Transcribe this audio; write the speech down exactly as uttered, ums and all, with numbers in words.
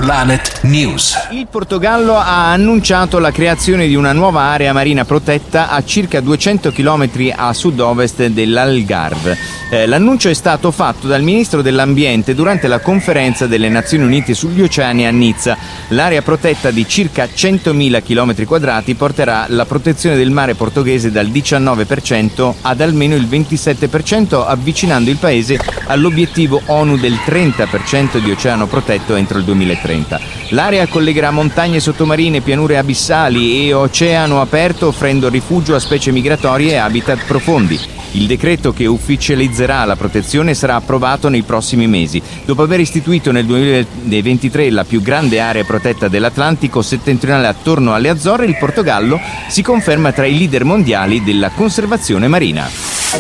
Planet News. Il Portogallo ha annunciato la creazione di una nuova area marina protetta a circa duecento chilometri a sud-ovest dell'Algarve. Eh, l'annuncio è stato fatto dal ministro dell'Ambiente durante la conferenza delle Nazioni Unite sugli oceani a Nizza. L'area protetta di circa centomila chilometri quadrati porterà la protezione del mare portoghese dal diciannove per cento ad almeno il ventisette per cento, avvicinando il paese all'obiettivo ONU del trenta per cento di oceano protetto entro il duemilatrenta. L'area collegherà montagne sottomarine, pianure abissali e oceano aperto, offrendo rifugio a specie migratorie e habitat profondi. Il decreto che ufficializzerà la protezione sarà approvato nei prossimi mesi. Dopo aver istituito nel duemilaventitré la più grande area protetta dell'Atlantico settentrionale attorno alle Azzorre, il Portogallo si conferma tra i leader mondiali della conservazione marina.